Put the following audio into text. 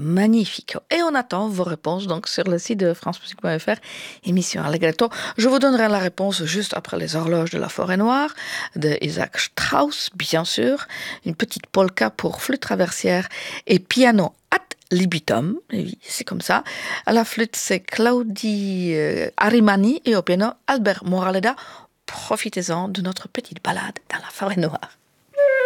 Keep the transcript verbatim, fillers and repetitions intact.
magnifique. Et on attend vos réponses donc sur le site de france musique point f r, émission Allegretto. Je vous donnerai la réponse juste après les horloges de la forêt noire de Isaac Strauss, bien sûr. Une petite polka pour flûte traversière et piano ad libitum. Et oui, c'est comme ça. À la flûte, c'est Claudie euh, Arimani et au piano, Albert Moraleda. Profitez-en de notre petite balade dans la forêt noire.